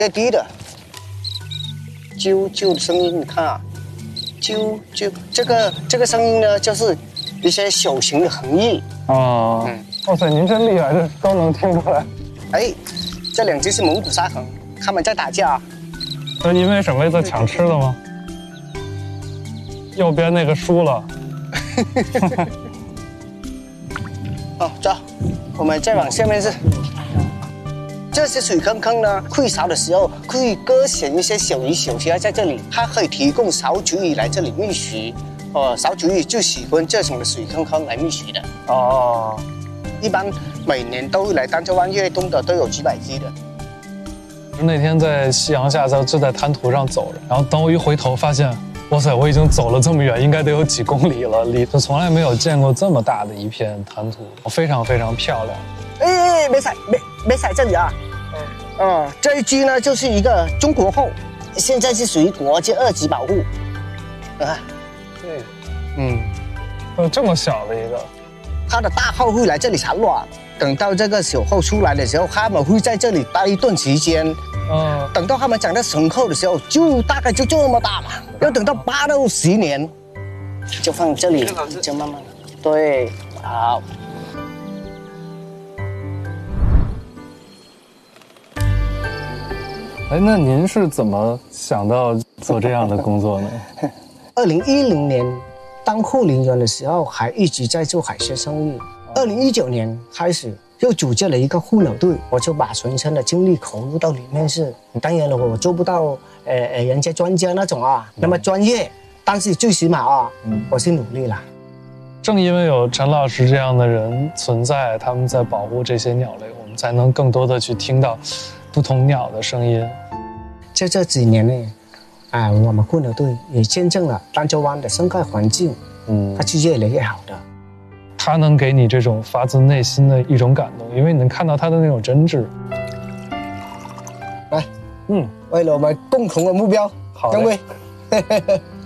最低的啾啾的声音，你看啊，啾啾，这个声音呢，就是一些小型的横翼。 哦，哇塞，您真厉害，这都能听出来。 哎，这两只是蒙古沙恒，他们在打架。 因为什么在抢吃的吗？右边那个输了。 好，走，我们再往下面是。这些水坑坑呢，会勺的时候会割选一些小鱼小虾在这里，它可以提供小主鱼来这里觅食。小主鱼就喜欢这种的水坑坑来觅食的。 哦， 一般每年都会来丹州湾越冬的都有几百只的。 那天在夕阳下就在滩涂上走着，然后等我一回头发现，哇塞，我已经走了这么远，应该得有几公里了，就从来没有见过这么大的一片滩涂，非常非常漂亮。 哎，没踩这里啊！这一只呢就是一个中国后，现在是属于国际2级保护。啊， 对，这么小的一个， 它的大后会来这里产卵，等到这个小后出来的时候，它们会在这里待一段时间。等到它们长到成后的时候，就大概就这么大嘛，要等到8到10年，就放这里，就慢慢的。对，好。 哎，那您是怎么想到做这样的工作呢 ？2010年当护林员的时候，还一直在做海鲜生意。2019年开始又组织了一个护鸟队，我就把全身的精力投入到里面是。当然了，我做不到人家专家那种啊那么专业，但是最起码啊，我是努力了。 正因为有陈老师这样的人存在，他们在保护这些鸟类，我们才能更多的去听到不同鸟的声音。 在这几年呢，我们护鸟队也见证了丹州湾的生态环境，它是越来越好的。 它能给你这种发自内心的一种感动，因为你能看到它的那种真挚。 来，为了我们共同的目标， 好， 各位。